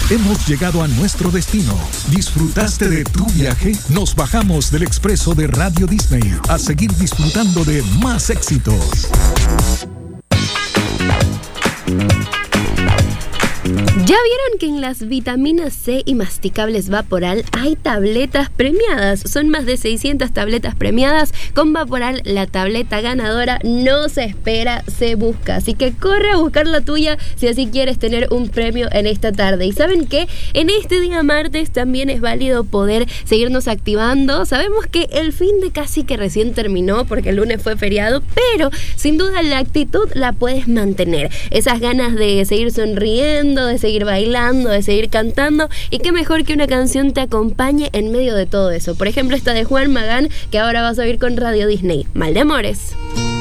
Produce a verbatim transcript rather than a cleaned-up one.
Hemos llegado a nuestro destino. ¿Disfrutaste de tu viaje? Nos bajamos del expreso de Radio Disney a seguir disfrutando de más éxitos. ¿Ya vieron que en las vitaminas C y masticables Vaporal hay tabletas premiadas? Son más de seiscientas tabletas premiadas. Con Vaporal, la tableta ganadora no se espera, se busca. Así que corre a buscar la tuya si así quieres tener un premio en esta tarde. ¿Y saben qué? En este día martes también es válido poder seguirnos activando. Sabemos que el fin de casi que recién terminó porque el lunes fue feriado, pero sin duda la actitud la puedes mantener. Esas ganas de seguir sonriendo, de seguir bailando, de seguir cantando, y qué mejor que una canción te acompañe en medio de todo eso. Por ejemplo, esta de Juan Magán, que ahora vas a oír con Radio Disney, Mal de Amores.